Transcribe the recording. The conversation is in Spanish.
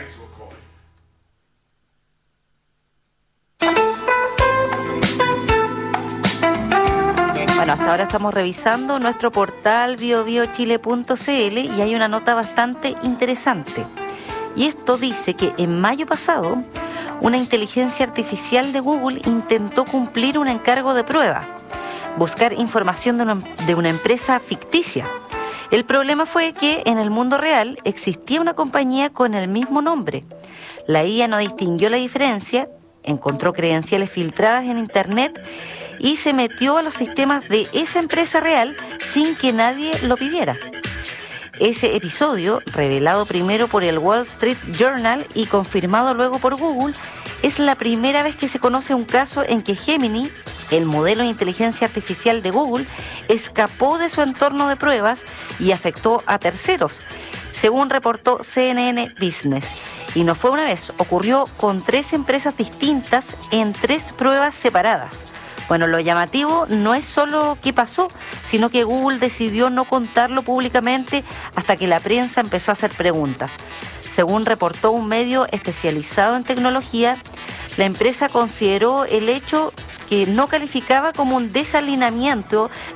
Bueno, hasta ahora estamos revisando nuestro portal biobiochile.cl y hay una nota bastante interesante. Y esto dice que en mayo pasado, una inteligencia artificial de Google intentó cumplir un encargo de prueba, buscar información de una empresa ficticia. El problema fue que en el mundo real existía una compañía con el mismo nombre. La IA no distinguió la diferencia, encontró credenciales filtradas en Internet y se metió a los sistemas de esa empresa real sin que nadie lo pidiera. Ese episodio, revelado primero por el Wall Street Journal y confirmado luego por Google, es la primera vez que se conoce un caso en que Gemini, el modelo de inteligencia artificial de Google, escapó de su entorno de pruebas y afectó a terceros, según reportó CNN Business. Y no fue una vez, ocurrió con 3 empresas distintas en 3 pruebas separadas. Bueno, lo llamativo no es solo qué pasó, sino que Google decidió no contarlo públicamente hasta que la prensa empezó a hacer preguntas. Según reportó un medio especializado en tecnología, la empresa consideró el hecho que no calificaba como un desalineamiento